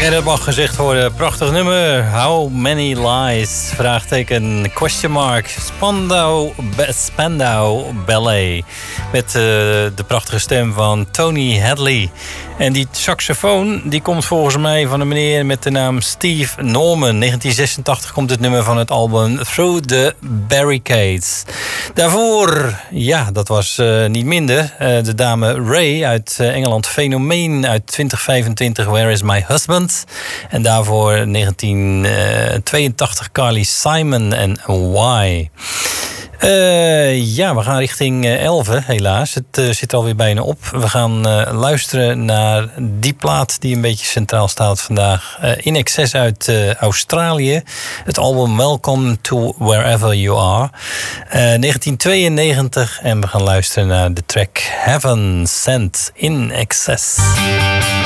Dat mag gezegd worden. Prachtig nummer. How many lies? Vraagteken, question mark. Spandau Ballet. Met de prachtige stem van Tony Hadley. En die saxofoon die komt volgens mij van een meneer met de naam Steve Norman. 1986 komt het nummer van het album Through the Barricades. Daarvoor, ja, dat was niet minder. De dame Ray uit Engeland. Fenomeen uit 2025. Where is my husband? En daarvoor 1982 Carly Simon en Why. Ja, we gaan richting 11, helaas. Het zit alweer bijna op. We gaan luisteren naar die plaat die een beetje centraal staat vandaag. In Excess uit Australië. Het album Welcome to Wherever You Are. 1992. En we gaan luisteren naar de track Heaven Sent in Excess.